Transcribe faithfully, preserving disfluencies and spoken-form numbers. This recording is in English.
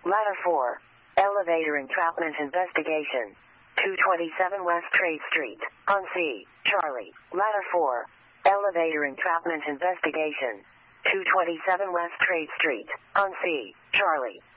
Ladder four. Elevator entrapment investigation. two twenty-seven West Trade Street. On C. Charlie. Ladder four. Elevator entrapment investigation. two twenty-seven West Trade Street. On C. Charlie.